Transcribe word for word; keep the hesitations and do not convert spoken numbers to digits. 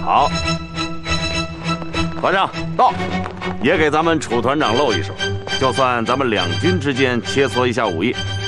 好，团长到，也给咱们楚团长露一手，就算咱们两军之间切磋一下武艺。